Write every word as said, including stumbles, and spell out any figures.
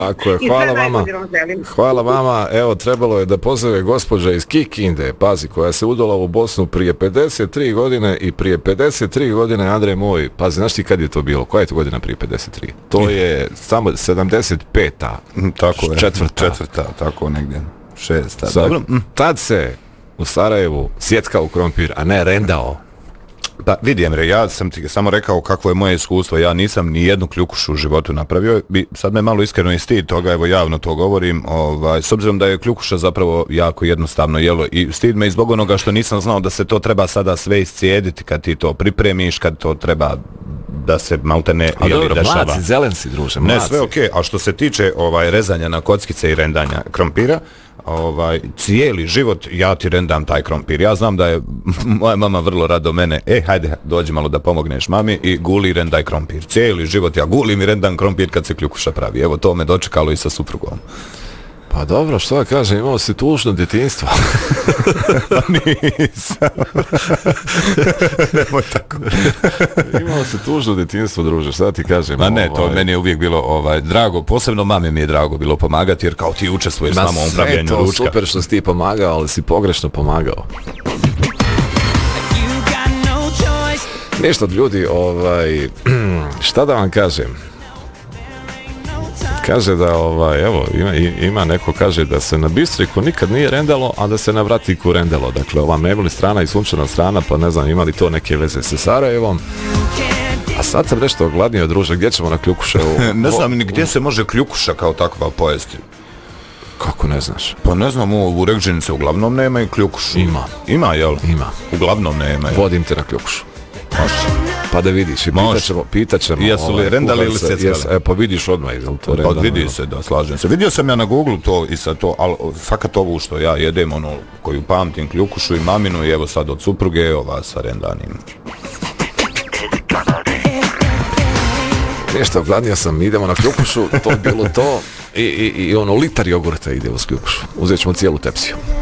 Tako je, hvala vama. Hvala vama. Evo, trebalo je da pozove gospođa iz Kikinde, pazi, koja se udala u Bosnu prije pedeset tri godine i prije pedeset tri godine, Andrej moj, pazi, znaš ti kad je to bilo? Koja je to godina prije pedeset tri? To je samo sedamdeset peta Tako je. Četvrta. Četvrta, tako negdje. Šesta. Dobro. Tad se u Sarajevu sjeckao krompir, a ne rendao. Pa vidi, Emre, ja sam ti samo rekao kakvo je moje iskustvo, ja nisam ni jednu kljukušu u životu napravio, i sad me malo iskreno i stid toga, evo javno to govorim, ovaj, s obzirom da je kljukuša zapravo jako jednostavno jelo i stid me i zbog onoga što nisam znao da se to treba sada sve iscijediti kad ti to pripremiš, kad to treba da se maltene a jeli, dobro, dešava. mlad si, zelen si, druže, mlad Ne, sve okej, okay. A što se tiče ovaj, rezanja na kockice i rendanja krompira, ovaj, cijeli život ja ti rendam taj krompir. Ja znam da je moja mama vrlo rado mene, e, hajde, dođi malo da pomogneš mami i guli i rendaj krompir. Cijeli život ja gulim i rendam krompir kad se kljukuša pravi. Evo, to me dočekalo i sa suprugom. Pa dobro, što ja kažem, imao si tužno djetinjstvo. Pa nisam. Nemoj tako. Imao si tužno djetinjstvo, druže, šta ti kažem? Ma ne, to ovaj... meni je uvijek bilo ovaj, drago, posebno mame mi je drago bilo pomagati, jer kao ti učestvuješ s nama u upravljanju ručka. Ma sve to super što si ti pomagao, ali si pogrešno pomagao. Nešto od ljudi, ovaj, šta da vam kažem? Kaže da, ovaj, evo, ima, ima neko kaže da se na Bistriku nikad nije rendalo, a da se na Vratiku rendalo. Dakle, ova Mebeli strana i Sunčana strana, pa ne znam, imali to neke veze sa Sarajevom. A sad sam nešto ogladnio, druže, gdje ćemo na kljukuše? U... ne znam ni gdje se može kljukuša kao takva pojesti. Kako ne znaš? Pa ne znam, u Regžinice uglavnom nema i kljukušu. Ima. Ima, jel? Ima. Uglavnom nema. Jel? Vodim te na kljukušu. Može. Pa da vidiš, i pitaćemo, pitaćemo. Jesu li rendali ili sjeckali? E, pa vidiš odmah, je li to rendali? Pa vidi se, da, slažem se. Vidio sam ja na Google to i sad to, ali fakat ovu što ja jedem, ono, koju pamtim, kljukušu i maminu, i evo sad od supruge, ova sa rendanim. Nešto, gladnija sam, idemo na kljukušu, to je bilo to, i, i, i ono, litar jogurta ide uz kljukušu. Uzet ćemo cijelu tepsiju.